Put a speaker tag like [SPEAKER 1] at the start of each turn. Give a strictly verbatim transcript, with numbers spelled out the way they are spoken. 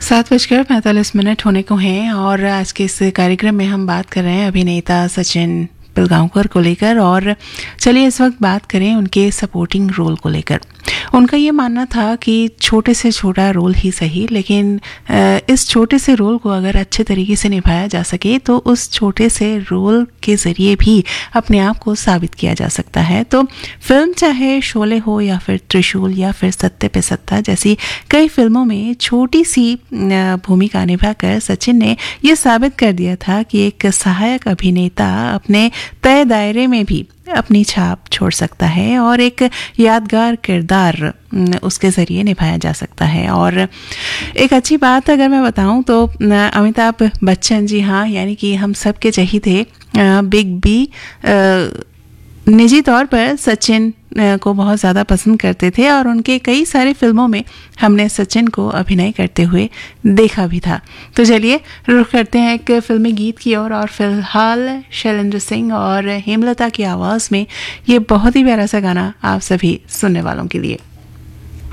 [SPEAKER 1] सात बजकर पैंतालीस मिनट होने को हैं और आज के इस कार्यक्रम में हम बात कर रहे हैं अभिनेता सचिन पिलगांवकर को लेकर। और चलिए इस वक्त बात करें उनके सपोर्टिंग रोल को लेकर। उनका ये मानना था कि छोटे से छोटा रोल ही सही, लेकिन इस छोटे से रोल को अगर अच्छे तरीके से निभाया जा सके तो उस छोटे से रोल के ज़रिए भी अपने आप को साबित किया जा सकता है। तो फिल्म चाहे शोले हो या फिर त्रिशूल या फिर सत्ते पे सत्ता जैसी कई फिल्मों में छोटी सी भूमिका निभाकर सचिन ने ये साबित कर दिया था कि एक सहायक अभिनेता अपने तय दायरे में भी अपनी छाप छोड़ सकता है और एक यादगार किरदार उसके ज़रिए निभाया जा सकता है। और एक अच्छी बात अगर मैं बताऊं तो अमिताभ बच्चन, जी हाँ, यानी कि हम सब के चहीते बिग बी निजी तौर पर सचिन को बहुत ज़्यादा पसंद करते थे और उनके कई सारी फिल्मों में हमने सचिन को अभिनय करते हुए देखा भी था। तो चलिए रुख करते हैं एक फिल्मी गीत की ओर और, और फिलहाल शैलेंद्र सिंह और हेमलता की आवाज़ में ये बहुत ही प्यारा सा गाना आप सभी सुनने वालों के लिए।